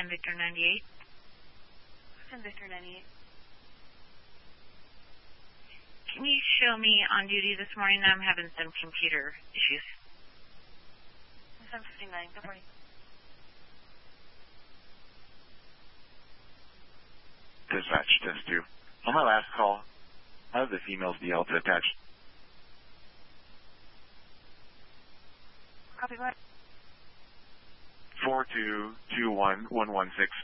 10 Victor 98. 10 Victor 98. Can you show me on duty this morning? I'm having some computer issues. 759. Good morning. Dispatch, test 2. On my last call, how did the female's DL to attach? Copy, what? 4221116.